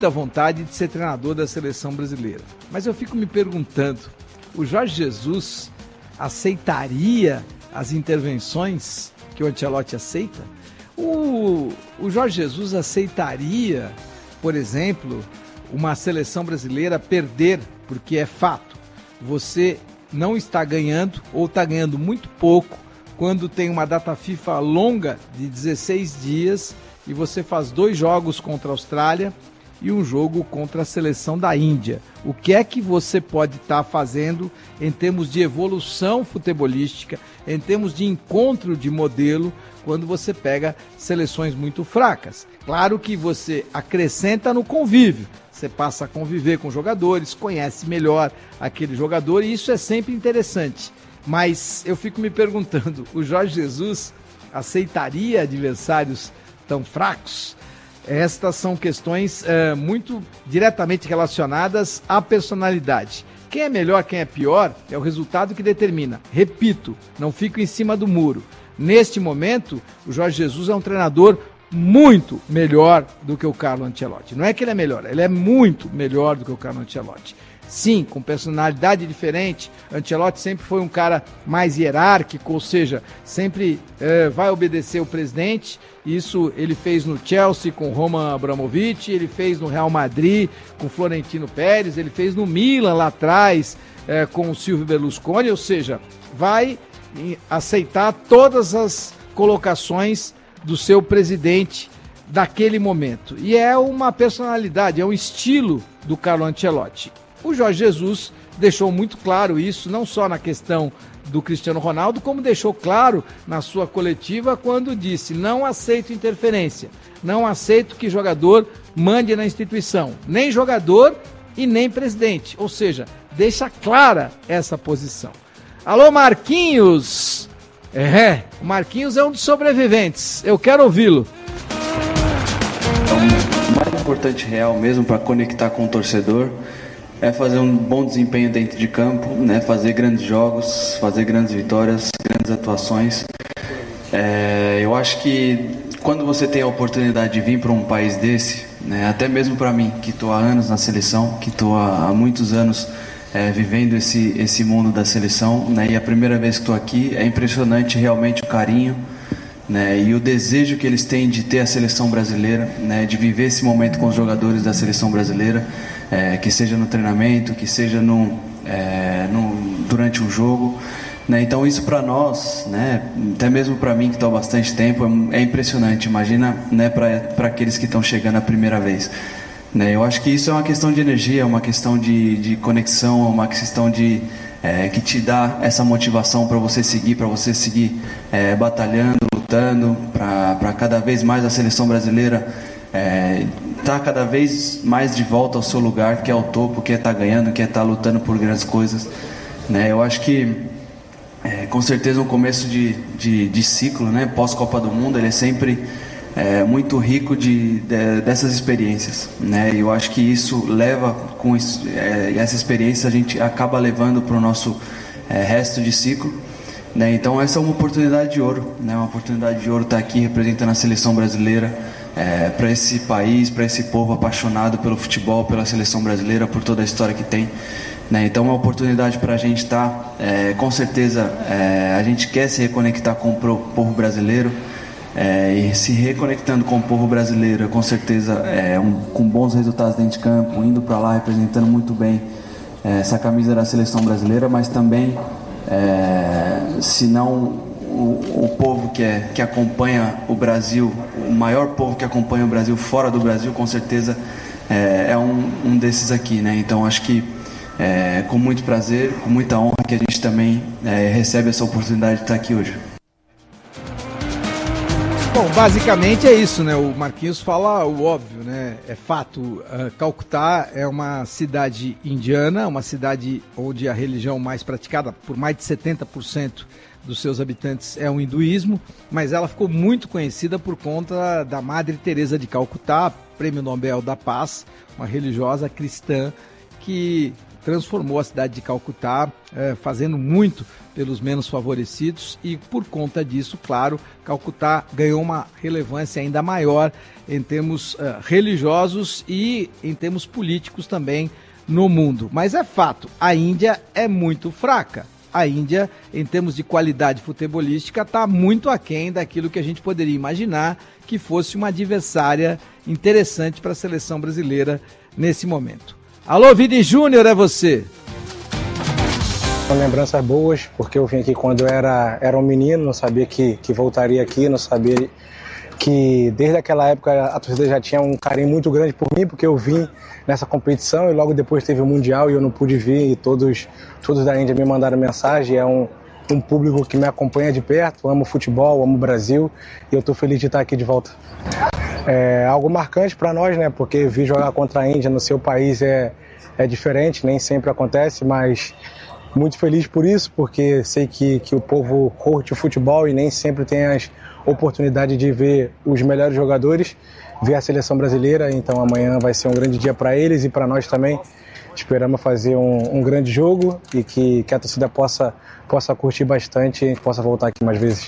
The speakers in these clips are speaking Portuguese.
muita vontade de ser treinador da seleção brasileira. Mas eu fico me perguntando, o Jorge Jesus aceitaria as intervenções que o Ancelotti aceita? O Jorge Jesus aceitaria, por exemplo, uma seleção brasileira perder, porque é fato, você não está ganhando ou está ganhando muito pouco quando tem uma data FIFA longa de 16 dias e você faz 2 jogos contra a Austrália e um jogo contra a seleção da Índia. O que é que você pode estar fazendo em termos de evolução futebolística, em termos de encontro de modelo, quando você pega seleções muito fracas? Claro que você acrescenta no convívio, você passa a conviver com jogadores, conhece melhor aquele jogador e isso é sempre interessante. Mas eu fico me perguntando, o Jorge Jesus aceitaria adversários tão fracos? Estas são questões muito diretamente relacionadas à personalidade. Quem é melhor, quem é pior, é o resultado que determina. Repito, não fico em cima do muro. Neste momento, o Jorge Jesus é um treinador muito melhor do que o Carlo Ancelotti. Não é que ele é melhor, ele é muito melhor do que o Carlo Ancelotti. Sim, com personalidade diferente. Ancelotti sempre foi um cara mais hierárquico, ou seja, sempre vai obedecer o presidente. Isso ele fez no Chelsea com Roman Abramovich, ele fez no Real Madrid com Florentino Pérez, ele fez no Milan lá atrás com o Silvio Berlusconi, ou seja, vai aceitar todas as colocações do seu presidente daquele momento. E é uma personalidade, é um estilo do Carlo Ancelotti. O Jorge Jesus deixou muito claro isso, não só na questão do Cristiano Ronaldo, como deixou claro na sua coletiva quando disse: não aceito interferência, não aceito que jogador mande na instituição, nem jogador e nem presidente. Ou seja, deixa clara essa posição. Alô, Marquinhos! O Marquinhos é um dos sobreviventes, eu quero ouvi-lo. O mais importante real mesmo para conectar com o torcedor é fazer um bom desempenho dentro de campo, né? Fazer grandes jogos, fazer grandes vitórias, grandes atuações. Eu acho que quando você tem a oportunidade de vir para um país desse, né? Até mesmo para mim, que estou há anos na seleção, que estou há muitos anos vivendo esse mundo da seleção, né? E a primeira vez que estou aqui, é impressionante realmente o carinho, né? E o desejo que eles têm de ter a seleção brasileira, né? De viver esse momento com os jogadores da seleção brasileira. Que seja no treinamento, que seja durante um jogo, né? Então isso para nós, né? Até mesmo para mim que estou há bastante tempo, é impressionante. Imagina, né? Para aqueles que estão chegando a primeira vez, né? Eu acho que isso é uma questão de energia, uma questão de conexão, uma questão que te dá essa motivação para você seguir batalhando, lutando, para cada vez mais a seleção brasileira tá cada vez mais de volta ao seu lugar, que é o topo, que é estar ganhando, que é estar lutando por grandes coisas, né? Eu acho que com certeza um começo de ciclo, né? Pós-Copa do Mundo, ele é sempre muito rico dessas experiências, né? E eu acho que isso leva, essa experiência a gente acaba levando para o nosso resto de ciclo, né? Então essa é uma oportunidade de ouro, né? Uma oportunidade de ouro estar aqui representando a seleção brasileira, para esse país, para esse povo apaixonado pelo futebol, pela seleção brasileira, por toda a história que tem, né? Então é uma oportunidade para a gente estar, com certeza, a gente quer se reconectar com o povo brasileiro, e se reconectando com o povo brasileiro, com certeza, com bons resultados dentro de campo, indo para lá representando muito bem essa camisa da seleção brasileira, mas também, se não o povo que acompanha o Brasil, o maior povo que acompanha o Brasil fora do Brasil, com certeza é um desses aqui, né? Então acho que com muito prazer, com muita honra, que a gente também recebe essa oportunidade de estar aqui hoje. Bom, basicamente é isso, né? O Marquinhos fala o óbvio, né? É fato, Calcutá é uma cidade indiana, uma cidade onde a religião mais praticada por mais de 70% dos seus habitantes é o hinduísmo, mas ela ficou muito conhecida por conta da Madre Teresa de Calcutá, Prêmio Nobel da Paz, uma religiosa cristã que transformou a cidade de Calcutá, fazendo muito pelos menos favorecidos, e por conta disso, claro, Calcutá ganhou uma relevância ainda maior em termos religiosos e em termos políticos também no mundo. Mas é fato, a Índia é muito fraca. A Índia, em termos de qualidade futebolística, está muito aquém daquilo que a gente poderia imaginar que fosse uma adversária interessante para a seleção brasileira nesse momento. Alô, Vini Júnior, é você. São lembranças boas, porque eu vim aqui quando eu era um menino, não sabia que voltaria aqui, não sabia que desde aquela época a torcida já tinha um carinho muito grande por mim, porque eu vim nessa competição e logo depois teve o Mundial e eu não pude vir, e todos da Índia me mandaram mensagem. É um público que me acompanha de perto, amo futebol, amo o Brasil, e eu estou feliz de estar aqui de volta. É algo marcante para nós, né? Porque vir jogar contra a Índia no seu país é diferente, nem sempre acontece, mas muito feliz por isso, porque sei que o povo curte o futebol e nem sempre tem as oportunidades de ver os melhores jogadores, ver a seleção brasileira. Então amanhã vai ser um grande dia para eles e para nós também. Esperamos fazer um grande jogo e que a torcida possa curtir bastante e a gente possa voltar aqui mais vezes.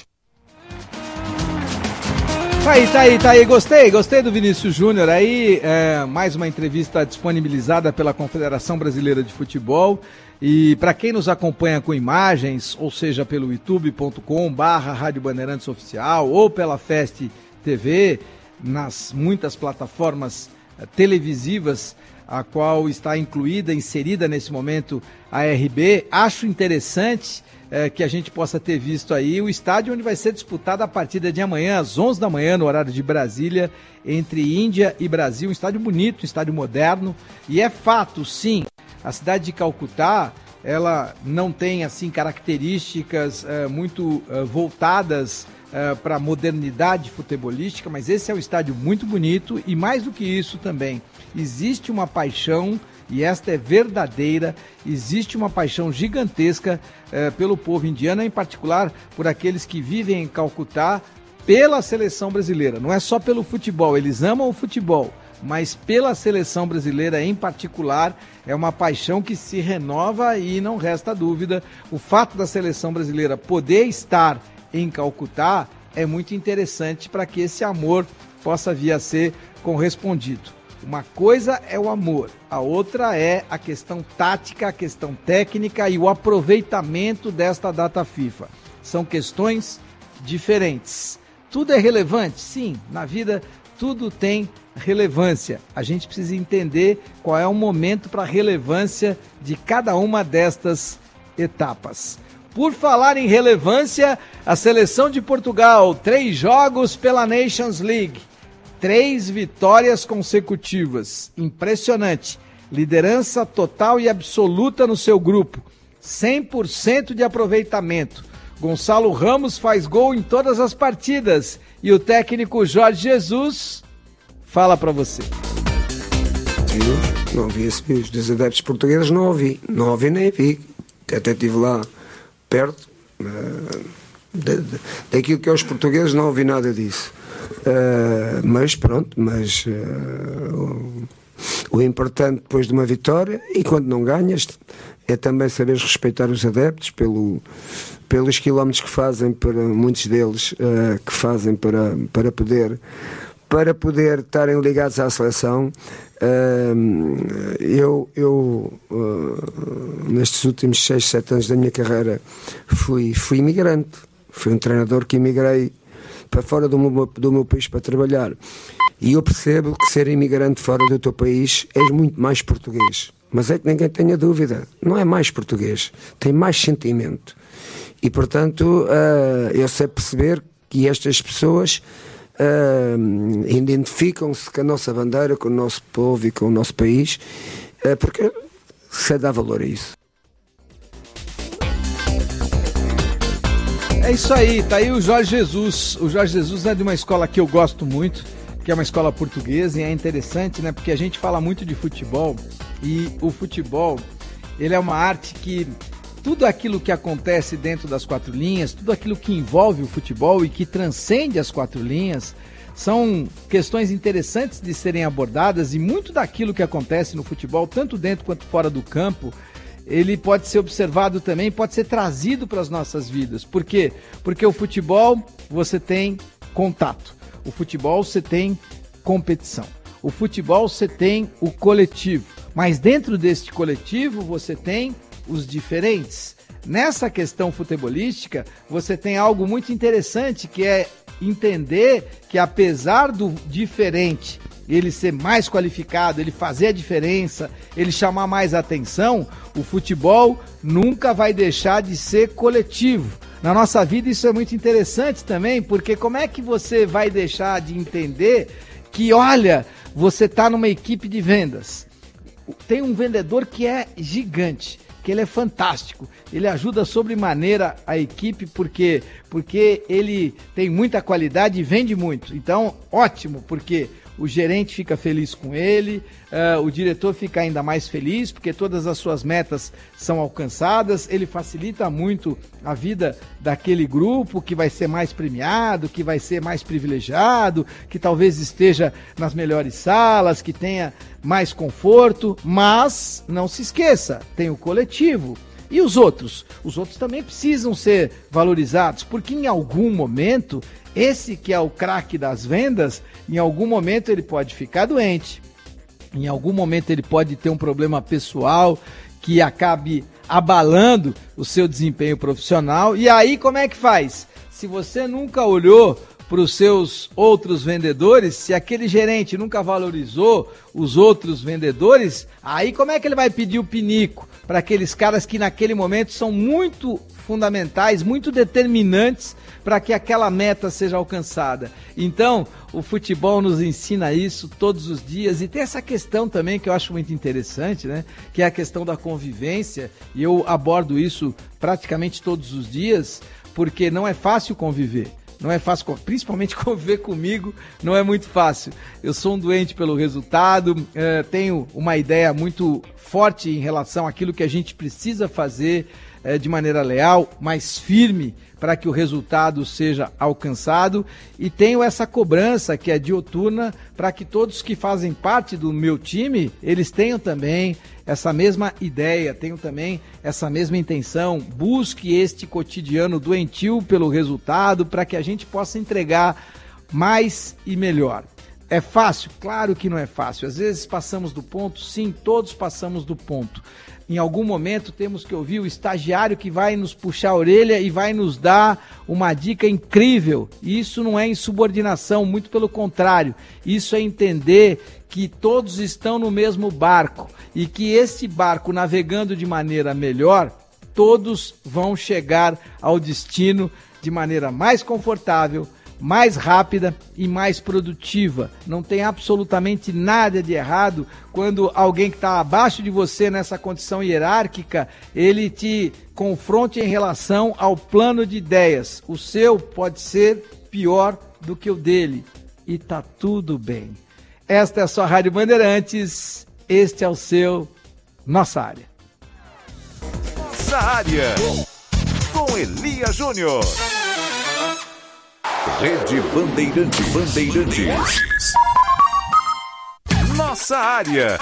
Tá aí, gostei do Vinícius Júnior aí, mais uma entrevista disponibilizada pela Confederação Brasileira de Futebol, e para quem nos acompanha com imagens, ou seja, pelo youtube.com/Rádio Bandeirantes Oficial ou pela Fest TV, nas muitas plataformas televisivas, a qual está inserida nesse momento a RB, acho interessante que a gente possa ter visto aí o estádio onde vai ser disputada a partida de amanhã, às 11 da manhã, no horário de Brasília, entre Índia e Brasil. Um estádio bonito, um estádio moderno. E é fato, sim, a cidade de Calcutá, ela não tem assim características muito voltadas para a modernidade futebolística, mas esse é um estádio muito bonito e, mais do que isso também, existe uma paixão, e esta é verdadeira, existe uma paixão gigantesca pelo povo indiano, em particular por aqueles que vivem em Calcutá, pela seleção brasileira. Não é só pelo futebol, eles amam o futebol, mas pela seleção brasileira em particular, é uma paixão que se renova e não resta dúvida. O fato da seleção brasileira poder estar em Calcutá é muito interessante para que esse amor possa vir a ser correspondido. Uma coisa é o amor, a outra é a questão tática, a questão técnica e o aproveitamento desta data FIFA. São questões diferentes. Tudo é relevante? Sim, na vida tudo tem relevância. A gente precisa entender qual é o momento para a relevância de cada uma destas etapas. Por falar em relevância, a seleção de Portugal, 3 jogos pela Nations League. 3 vitórias consecutivas, impressionante, liderança total e absoluta no seu grupo, 100% de aproveitamento. Gonçalo Ramos faz gol em todas as partidas e o técnico Jorge Jesus fala para você. Não ouvi esse vídeo dos adeptos portugueses, não ouvi nem vi, até estive lá perto, daquilo que é os portugueses não ouvi nada disso. Mas pronto, o importante depois de uma vitória, e quando não ganhas, é também saberes respeitar os adeptos pelos quilómetros que fazem, para muitos deles que fazem para poder estarem ligados à seleção. Eu nestes últimos 6, 7 anos da minha carreira fui imigrante, fui um treinador que imigrei para fora do meu país para trabalhar, e eu percebo que ser imigrante fora do teu país és muito mais português, mas é que ninguém tenha dúvida, não é mais português, tem mais sentimento, e portanto eu sei perceber que estas pessoas identificam-se com a nossa bandeira, com o nosso povo e com o nosso país, porque sei dar valor a isso. É isso aí, tá aí o Jorge Jesus. O Jorge Jesus é de uma escola que eu gosto muito, que é uma escola portuguesa, e é interessante, né? Porque a gente fala muito de futebol, e o futebol, ele é uma arte que tudo aquilo que acontece dentro das 4 linhas, tudo aquilo que envolve o futebol e que transcende as 4 linhas, São questões interessantes de serem abordadas, e muito daquilo que acontece no futebol, tanto dentro quanto fora do campo, ele pode ser observado também, pode ser trazido para as nossas vidas. Por quê? Porque o futebol você tem contato, o futebol você tem competição, o futebol você tem o coletivo, mas dentro deste coletivo você tem os diferentes. Nessa questão futebolística, você tem algo muito interessante, que é entender que, apesar do diferente ele ser mais qualificado, ele fazer a diferença, ele chamar mais atenção, o futebol nunca vai deixar de ser coletivo. Na nossa vida isso é muito interessante também, porque como é que você vai deixar de entender que, olha, você está numa equipe de vendas, tem um vendedor que é gigante, que ele é fantástico, ele ajuda sobremaneira a equipe porque ele tem muita qualidade e vende muito. Então, ótimo, porque o gerente fica feliz com ele, o diretor fica ainda mais feliz, porque todas as suas metas são alcançadas, ele facilita muito a vida daquele grupo que vai ser mais premiado, que vai ser mais privilegiado, que talvez esteja nas melhores salas, que tenha mais conforto, mas não se esqueça, tem o coletivo. E os outros? Os outros também precisam ser valorizados, porque em algum momento, esse que é o craque das vendas, em algum momento ele pode ficar doente, em algum momento ele pode ter um problema pessoal que acabe abalando o seu desempenho profissional. E aí como é que faz? Se você nunca olhou para os seus outros vendedores, se aquele gerente nunca valorizou os outros vendedores, aí como é que ele vai pedir o pinico para aqueles caras que naquele momento são muito fundamentais, muito determinantes para que aquela meta seja alcançada? Então, o futebol nos ensina isso todos os dias, e tem essa questão também que eu acho muito interessante, né? Que é a questão da convivência, e eu abordo isso praticamente todos os dias, porque não é fácil conviver. Não é fácil, principalmente conviver comigo, não é muito fácil. Eu sou um doente pelo resultado, tenho uma ideia muito forte em relação àquilo que a gente precisa fazer de maneira leal, mais firme, para que o resultado seja alcançado, e tenho essa cobrança que é dioturna para que todos que fazem parte do meu time, eles tenham também essa mesma ideia, tenham também essa mesma intenção, busque este cotidiano doentio pelo resultado para que a gente possa entregar mais e melhor. É fácil? Claro que não é fácil. Às vezes passamos do ponto, sim, todos passamos do ponto. Em algum momento temos que ouvir o estagiário que vai nos puxar a orelha e vai nos dar uma dica incrível. E isso não é insubordinação, muito pelo contrário. Isso é entender que todos estão no mesmo barco e que esse barco, navegando de maneira melhor, todos vão chegar ao destino de maneira mais confortável, mais rápida e mais produtiva. Não tem absolutamente nada de errado quando alguém que está abaixo de você nessa condição hierárquica, ele te confronte em relação ao plano de ideias. O seu pode ser pior do que o dele e tá tudo bem. Esta é a sua Rádio Bandeirantes, este é o seu Nossa Área. Nossa Área, com Elia Júnior. Rede Bandeirantes. Nossa Área.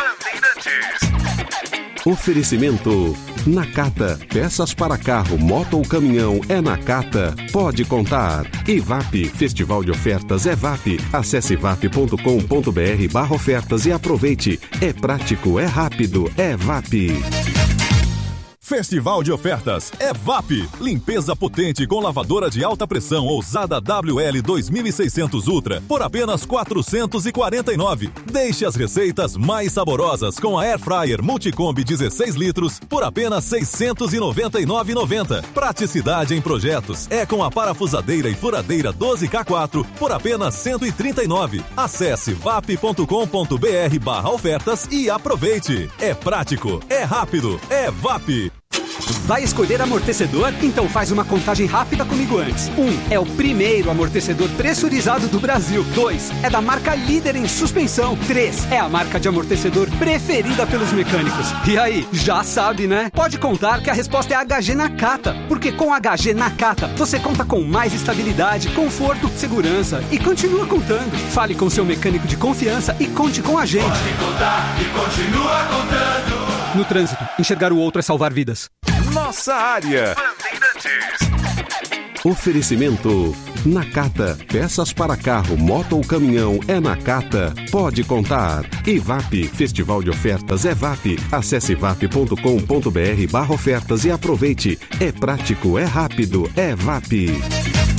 Oferecimento Nakata, peças para carro, moto ou caminhão é Nakata, pode contar. EVAP, Festival de Ofertas EVAP. Acesse evap.com.br/ofertas e aproveite. É prático, é rápido, é EVAP. Festival de Ofertas EVAP. Limpeza potente com lavadora de alta pressão ousada WL 2600 Ultra por apenas R$ 449. Deixe as receitas mais saborosas com a Air Fryer Multicombi 16 litros por apenas R$ 699,90. Praticidade em projetos é com a parafusadeira e furadeira 12K4 por apenas R$ 139. Acesse vap.com.br/ofertas e aproveite. É prático, é rápido, é EVAP. Vai escolher amortecedor? Então faz uma contagem rápida comigo antes. 1. É o primeiro amortecedor pressurizado do Brasil. 2. É da marca líder em suspensão. 3. É a marca de amortecedor preferida pelos mecânicos. E aí, já sabe, né? Pode contar que a resposta é HG Nakata. Porque com HG Nakata, você conta com mais estabilidade, conforto, segurança e continua contando. Fale com seu mecânico de confiança e conte com a gente. Pode contar e continua contando. No trânsito, enxergar o outro é salvar vidas. Nossa área. Oferecimento Nakata, peças para carro, moto ou caminhão é Nakata, pode contar. E VAP, Festival de Ofertas é VAP. Acesse vap.com.br/ofertas e aproveite. É prático, é rápido, é VAP.